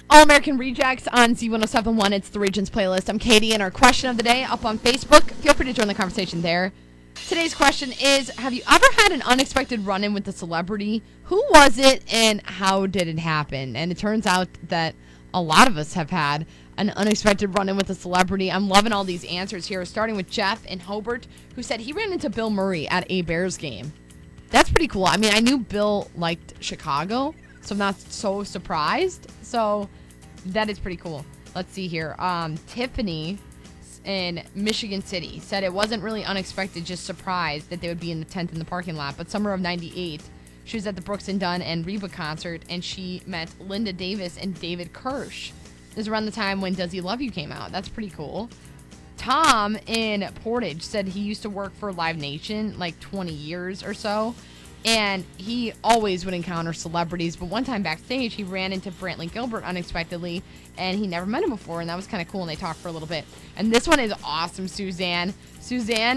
All American Rejects on Z1071. It's the Regions playlist. I'm Katie, and our question of the day up on Facebook. Feel free to join the conversation there. Today's question is, have you ever had an unexpected run-in with a celebrity? Who was it, and how did it happen? And it turns out that a lot of us have had an unexpected run-in with a celebrity. I'm loving all these answers here, starting with Jeff in Hobart, who said he ran into Bill Murray at a Bears game. That's pretty cool. I mean, I knew Bill liked Chicago, so I'm not so surprised. So that is pretty cool. Let's see here. Tiffany in Michigan City said it wasn't really unexpected, just surprised that they would be in the tent in the parking lot. But summer of 98, she was at the Brooks and Dunn and Reba concert, and she met Linda Davis and David Kirsch. This is around the time when Does He Love You came out. That's pretty cool. Tom in Portage said he used to work for Live Nation like 20 years or so, and he always would encounter celebrities, but one time backstage he ran into Brantley Gilbert unexpectedly, and he never met him before, and that was kind of cool, and they talked for a little bit. And this one is awesome, Suzanne